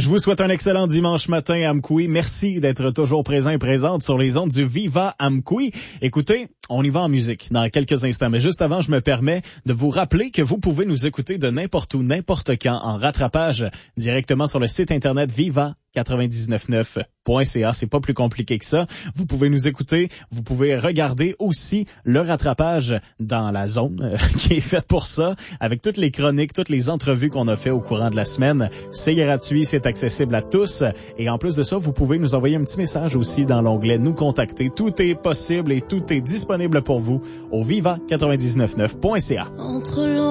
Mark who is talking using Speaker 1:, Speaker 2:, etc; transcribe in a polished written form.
Speaker 1: Je vous souhaite un excellent dimanche matin à Amkoui. Merci d'être toujours présent et présente sur les ondes du Viva Amkoui. Écoutez, on y va en musique dans quelques instants. Mais juste avant, je me permets de vous rappeler que vous pouvez nous écouter de n'importe où, n'importe quand, en rattrapage directement sur le site internet viva999.ca. C'est pas plus compliqué que ça. Vous pouvez nous écouter. Vous pouvez regarder aussi le rattrapage dans la zone qui est faite pour ça, avec toutes les chroniques, toutes les entrevues qu'on a fait au courant de la semaine. C'est gratuit, c'est accessible à tous. Et en plus de ça, vous pouvez nous envoyer un petit message aussi dans l'onglet Nous contacter. Tout est possible et tout est disponible pour vous au viva999.ca.